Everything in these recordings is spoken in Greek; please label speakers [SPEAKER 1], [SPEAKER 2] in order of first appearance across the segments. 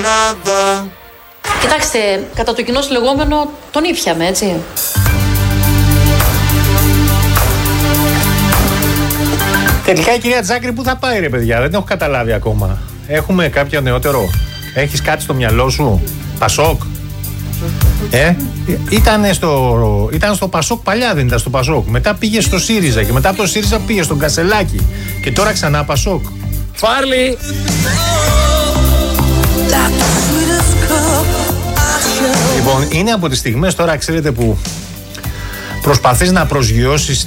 [SPEAKER 1] Κοιτάξτε, κατά το κοινό λεγόμενο τον ήπιαμε, έτσι.
[SPEAKER 2] Τελικά η κυρία Τζάκρη που θα πάει, ρε παιδιά, δεν έχω καταλάβει ακόμα. Έχουμε κάποιο νεότερο? Έχεις κάτι στο μυαλό σου? Πασόκ? Ήταν στο Πασόκ παλιά, δεν ήταν στο Πασόκ? Μετά πήγε στο ΣΥΡΙΖΑ και μετά από το ΣΥΡΙΖΑ πήγε στον Κασελάκη και τώρα ξανά Πασόκ. Φάρλι! Λοιπόν, είναι από τις στιγμές τώρα, ξέρετε, που προσπαθείς να προσγειώσεις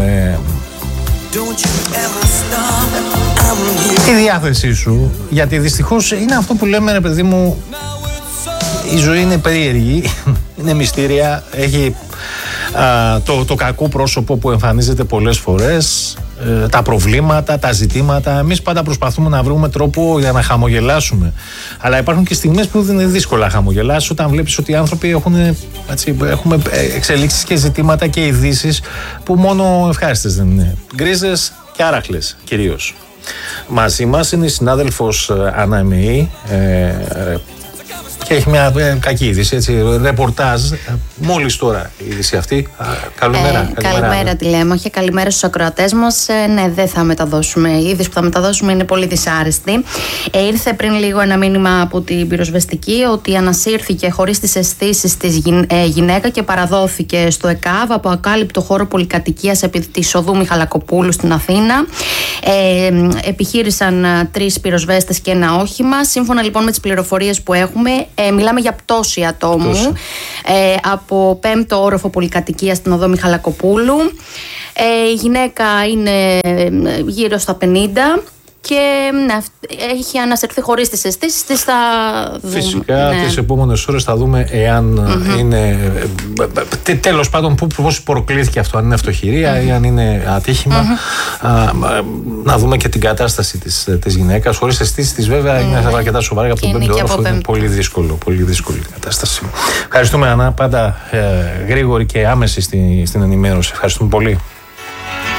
[SPEAKER 2] τη διάθεσή σου, γιατί δυστυχώς είναι αυτό που λέμε, ρε παιδί μου, η ζωή είναι περίεργη, είναι μυστήρια, έχει το κακό πρόσωπο που εμφανίζεται πολλές φορές, τα προβλήματα, τα ζητήματα. Εμείς πάντα προσπαθούμε να βρούμε τρόπο για να χαμογελάσουμε, αλλά υπάρχουν και στιγμές που δεν είναι δύσκολα να χαμογελάσεις όταν βλέπεις ότι οι άνθρωποι έχουμε εξελίξεις και ζητήματα και ειδήσεις που μόνο ευχάριστες δεν είναι, γκρίζες και άραχλες κυρίως. Μαζί μας είναι η συνάδελφος Άννα Εμεή, και έχει μια κακή είδηση, έτσι, ρεπορτάζ, μόλις τώρα η είδηση αυτή. Καλημέρα.
[SPEAKER 3] Καλημέρα, τηλέμαχε. Καλημέρα στους ακροατές μας. Ναι, δεν θα μεταδώσουμε. Η είδηση που θα μεταδώσουμε είναι πολύ δυσάρεστη. Ήρθε πριν λίγο ένα μήνυμα από την πυροσβεστική ότι ανασύρθηκε χωρίς τις αισθήσεις της γυναίκα και παραδόθηκε στο ΕΚΑΒ από ακάλυπτο χώρο πολυκατοικίας επί της οδού Μιχαλακοπούλου στην Αθήνα. Επιχείρησαν 3 πυροσβέστες και ένα όχημα. Σύμφωνα λοιπόν με τις πληροφορίες που έχουμε, μιλάμε για πτώση ατόμου από 5ο όροφο πολυκατοικίας στην οδό Μιχαλακοπούλου. Η γυναίκα είναι γύρω στα 50 και έχει ανασυρθεί χωρίς τις αισθήσεις της.
[SPEAKER 2] Φυσικά τις επόμενες ώρες θα δούμε εάν είναι τέλος πάντων πώς προκλήθηκε αυτό, αν είναι αυτοχειρία ή αν είναι ατύχημα. Να δούμε και την κατάσταση της γυναίκας. Χωρίς αισθήσεις της βέβαια είναι αρκετά σοβαρά, από τον 5ο όροφο είναι πολύ δύσκολη κατάσταση. Ευχαριστούμε, Άννα, πάντα γρήγορη και άμεση στην ενημέρωση. Ευχαριστούμε πολύ.